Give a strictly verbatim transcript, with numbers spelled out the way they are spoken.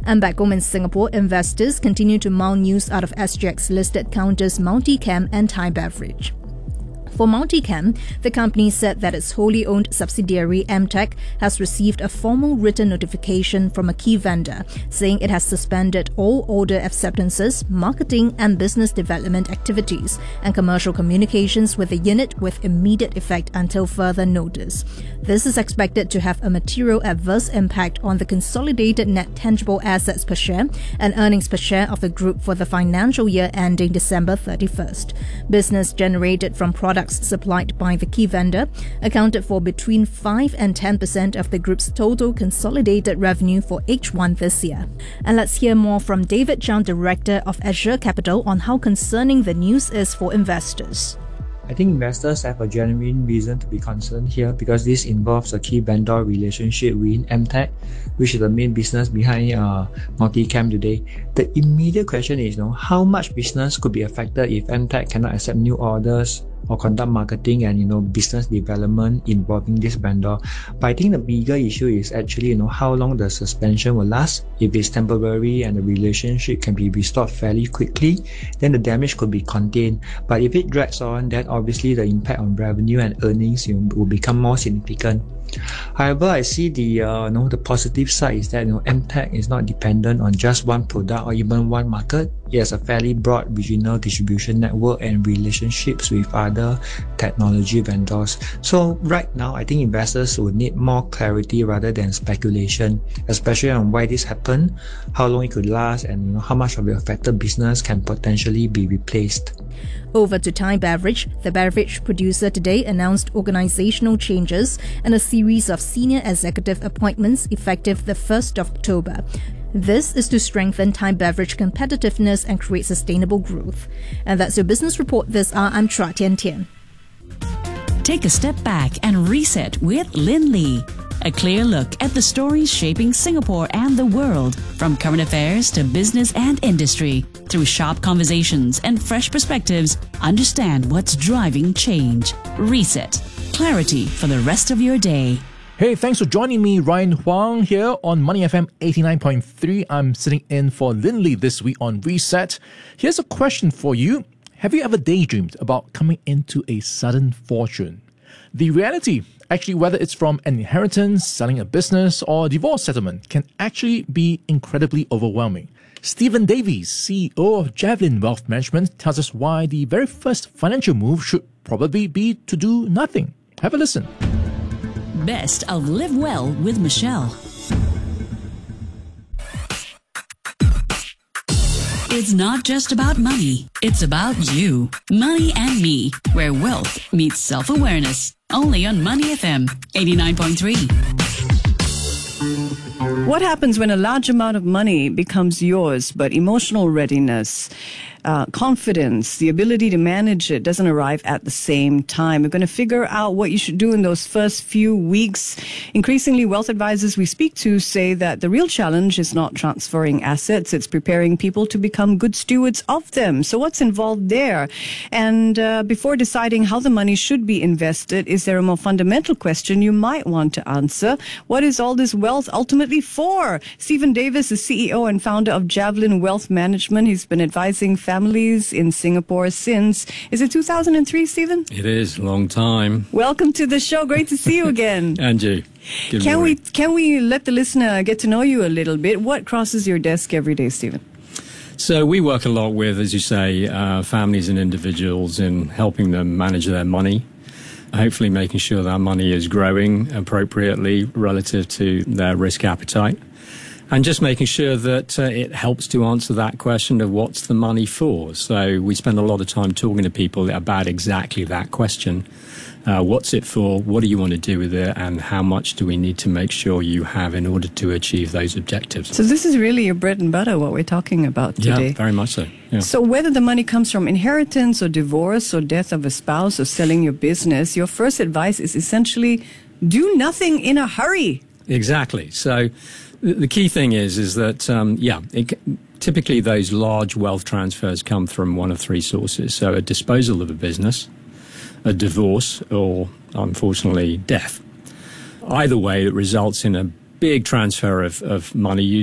And back home in Singapore, investors continue to mount news out of S G X-listed counters Multicam and Thai Beverage. For Multicam, the company said that its wholly owned subsidiary M Tech has received a formal written notification from a key vendor saying it has suspended all order acceptances, marketing and business development activities and commercial communications with the unit with immediate effect until further notice. This is expected to have a material adverse impact on the consolidated net tangible assets per share and earnings per share of the group for the financial year ending December thirty-first. Business generated from products supplied by the key vendor accounted for between five and ten percent of the group's total consolidated revenue for H one this year. And let's hear more from David Chow, Director of Azure Capital, on how concerning the news is for investors. I think investors have a genuine reason to be concerned here because this involves a key vendor relationship with M Tech, which is the main business behind uh, Multicam today. The immediate question is, you know, how much business could be affected if M Tech cannot accept new orders or conduct marketing and, you know, business development involving this vendor. But I think the bigger issue is actually, you know, how long the suspension will last. If it's temporary and the relationship can be restored fairly quickly, then the damage could be contained. But if it drags on, then obviously the impact on revenue and earnings, you know, will become more significant. However, I see the uh, you know, the positive side is that, you know, M Tech is not dependent on just one product or even one market. It has a fairly broad regional distribution network and relationships with other technology vendors. So right now, I think investors would need more clarity rather than speculation, especially on why this happened, how long it could last, and, you know, how much of the affected business can potentially be replaced. Over to Thai Beverage. The beverage producer today announced organizational changes and a series of senior executive appointments effective the first of October. This is to strengthen Thai Beverage competitiveness and create sustainable growth. And that's your business report this hour. I'm Chua Tian Tian. Take a step back and reset with Lin Lee. A clear look at the stories shaping Singapore and the world, from current affairs to business and industry. Through sharp conversations and fresh perspectives, understand what's driving change. Reset. Clarity for the rest of your day. Hey, thanks for joining me, Ryan Huang, here on Money F M eighty-nine point three. I'm sitting in for Lin Lee this week on Reset. Here's a question for you. Have you ever daydreamed about coming into a sudden fortune? The reality, actually, whether it's from an inheritance, selling a business, or divorce settlement, can actually be incredibly overwhelming. Stephen Davies, C E O of Javelin Wealth Management, tells us why the very first financial move should probably be to do nothing. Have a listen. Best of Live Well with Michelle. It's not just about money, it's about you. Money and Me, where wealth meets self-awareness. Only on Money F M eighty-nine point three. What happens when a large amount of money becomes yours, but emotional readiness, uh, confidence, the ability to manage it doesn't arrive at the same time? We're going to figure out what you should do in those first few weeks. Increasingly, wealth advisors we speak to say that the real challenge is not transferring assets, it's preparing people to become good stewards of them. So what's involved there? And uh, before deciding how the money should be invested, is there a more fundamental question you might want to answer? What is all this wealth ultimately for? Stephen Davies is C E O and founder of Javelin Wealth Management. He's been advising families in Singapore since, is it two thousand three, Stephen? It is, a long time. Welcome to the show. Great to see you again. And you. Good can morning. we can we let the listener get to know you a little bit? What crosses your desk every day, Stephen? So we work a lot with, as you say, uh, families and individuals in helping them manage their money, hopefully making sure that money is growing appropriately relative to their risk appetite, and just making sure that uh, it helps to answer that question of what's the money for. So we spend a lot of time talking to people about exactly that question. Uh, what's it for? What do you want to do with it? And how much do we need to make sure you have in order to achieve those objectives? So this is really your bread and butter, what we're talking about today. Yeah, very much so. Yeah. So whether the money comes from inheritance or divorce or death of a spouse or selling your business, your first advice is essentially do nothing in a hurry. Exactly. So th- the key thing is, is that, um, yeah, it, typically those large wealth transfers come from one of three sources. So a disposal of a business, a divorce, or unfortunately death. Either way, it results in a big transfer of, of money,